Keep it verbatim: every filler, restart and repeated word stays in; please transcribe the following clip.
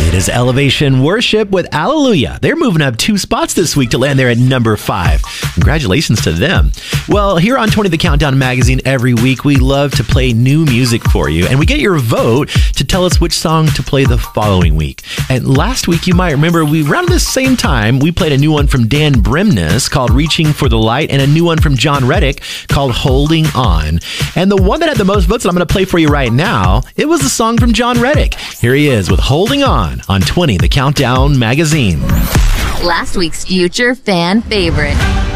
It is Elevation Worship with Alleluia. They're moving up two spots this week to land there at number five. Congratulations to them. Well, here on twenty The Countdown Magazine every week, we love to play new music for you, and we get your vote to tell us which song to play the following week. And last week, you might remember, we around the same time, we played a new one from Dan Bremnes called Reaching for the Light, and a new one from John Reddick called Holding On. And the one that had the most votes that I'm going to play for you right now, it was the song from John Reddick. Here he is with Holding On on twenty The Countdown Magazine. Last week's future fan favorite.